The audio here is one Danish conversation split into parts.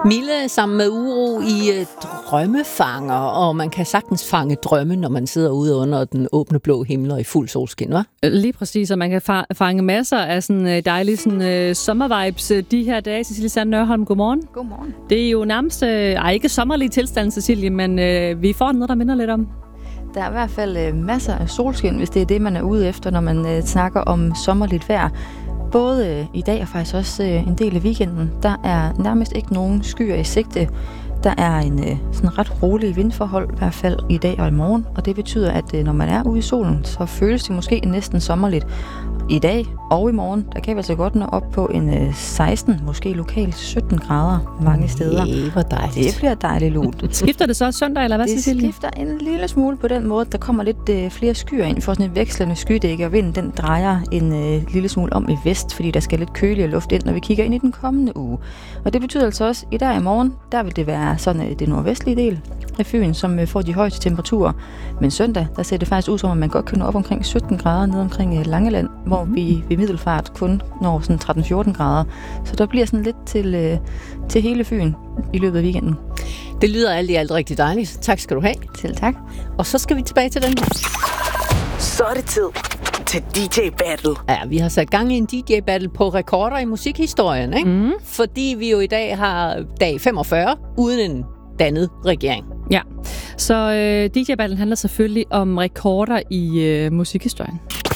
Mille sammen med Uro i drømmefanger, og man kan sagtens fange drømme, når man sidder ude under den åbne blå himmel og i fuld solskin, hva'? Lige præcis, og man kan fange masser af sådan dejlige sådan, sommervibes de her dage. Cecilie Sand Nørholm, godmorgen. Godmorgen. Det er jo nærmest, ikke sommerlige tilstand, Cecilie, men vi får noget, der minder lidt om. Der er i hvert fald masser af solskin, hvis det er det, man er ude efter, når man snakker om sommerligt vejr. Både i dag og faktisk også en del af weekenden, der er nærmest ikke nogen skyer i sigte. Der er en sådan ret rolig vindforhold, i hvert fald i dag og i morgen. Og det betyder, at når man er ude i solen, så føles det måske næsten sommerligt. I dag og i morgen, der kan vi altså godt nå op på en 16, måske lokalt 17 grader mange steder. Det var dejligt. Det bliver dejligt lunt. Skifter det så søndag, eller hvad, Cecilie? Det skifter en lille smule på den måde. Der kommer lidt flere skyer ind. Vi får sådan et vekslende skydække, og vinden den drejer en lille smule om i vest, fordi der skal lidt køligere luft ind, når vi kigger ind i den kommende uge. Og det betyder altså også, at i dag i morgen, der vil det være sådan det nordvestlige del af Fyn, som får de højeste temperaturer. Men søndag, der ser det faktisk ud som, at man godt kan nå op omkring 17 grader ned omkring Langeland, hvor vi ved middelfart kun når sådan 13-14 grader. Så der bliver sådan lidt til hele Fyn i løbet af weekenden. Det lyder alt i alt rigtig dejligt. Tak skal du have. Selv tak. Og så skal vi tilbage til den her. Så er det tid til DJ Battle. Ja, vi har sat gang i en DJ Battle på rekorder i musikhistorien, ikke? Mm. Fordi vi jo i dag har dag 45 uden en dannet regering. Ja, så DJ Battle handler selvfølgelig om rekorder i musikhistorien.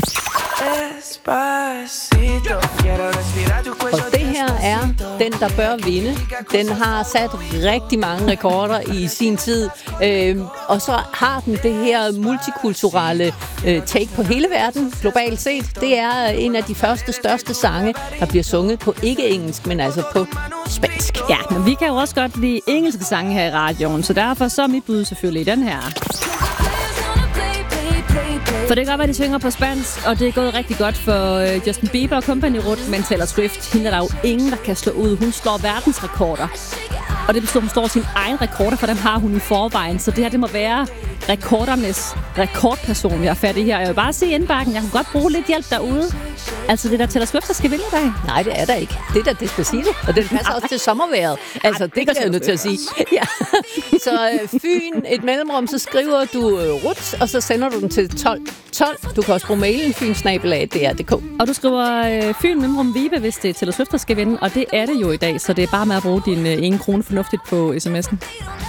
Og det her er den, der bør vinde. Den har sat rigtig mange rekorder i sin tid. Og så har den det her multikulturelle take på hele verden, globalt set. Det er en af de største sange, der bliver sunget på ikke engelsk, men altså på spansk. Ja, men vi kan jo også godt lide engelske sange her i radioen, så derfor så er mit bud selvfølgelig den her. For det kan godt være, de synger på spansk, og det er gået rigtig godt for Justin Bieber og company rundt, men Taylor Swift, hende er der jo ingen, der kan slå ud. Hun slår verdensrekorder. Og det betyder, at hun slår sin egen rekorder, for dem har hun i forvejen. Så det her, det må være rekordernes rekordperson, jeg har fat i her. Jeg vil bare sige indbakken, jeg kan godt bruge lidt hjælp derude. Altså, det der Taylor Swift, der skal vinde i dag. Nej, det er der ikke. Det er der Despacito, og den passer også til sommerværet. Altså, det kan jeg nødt til at sige. Ja. Så Fyn, et mellemrum, så skriver du RUT, og så sender du den til 12. Du kan også bruge mailen fyn@dr.dk. Og du skriver Fyn mellemrum Vibe, hvis det er Taylor Swift, der skal vinde, og det er det jo i dag, så det er bare med at bruge din 1 krone fornuftigt på sms'en.